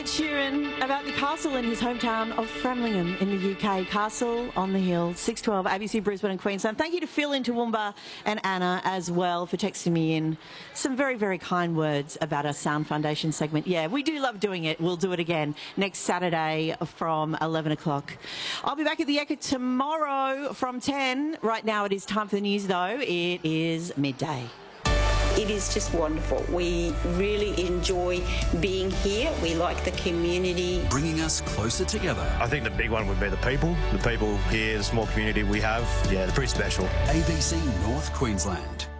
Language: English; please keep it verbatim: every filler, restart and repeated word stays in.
Ed Sheeran about the castle in his hometown of Framlingham in the U K. Castle on the Hill, six twelve, A B C Brisbane and Queensland. Thank you to Phil in Toowoomba and Anna as well for texting me in some very, very kind words about our Sound Foundation segment. Yeah, we do love doing it. We'll do it again next Saturday from eleven o'clock. I'll be back at the Ekka tomorrow from ten. Right now it is time for the news, though. It is midday. It is just wonderful. We really enjoy being here. We like the community. Bringing us closer together. I think the big one would be the people. The people here, the small community we have, yeah, they're pretty special. A B C North Queensland.